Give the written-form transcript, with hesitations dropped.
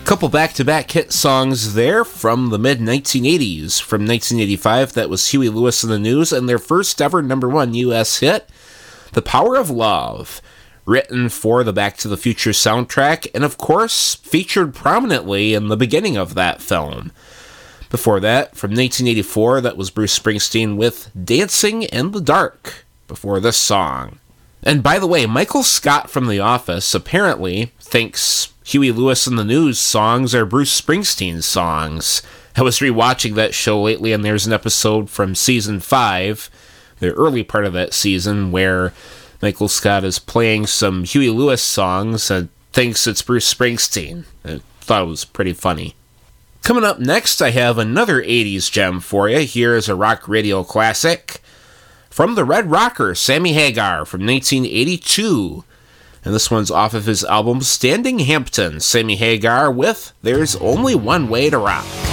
Couple back-to-back hit songs there from the mid-1980s. From 1985, that was Huey Lewis and the News, and their first ever #1 U.S. hit, The Power of Love, written for the Back to the Future soundtrack, and of course, featured prominently in the beginning of that film. Before that, from 1984, that was Bruce Springsteen with Dancing in the Dark, before this song. And by the way, Michael Scott from The Office apparently thinks Huey Lewis and the News songs are Bruce Springsteen's songs. I was rewatching that show lately, and there's an episode from season 5, the early part of that season, where Michael Scott is playing some Huey Lewis songs and thinks it's Bruce Springsteen. I thought it was pretty funny. Coming up next, I have another 80s gem for you. Here is a rock radio classic from the Red Rocker, Sammy Hagar, from 1982. And this one's off of his album Standing Hampton, Sammy Hagar with There's Only One Way to Rock.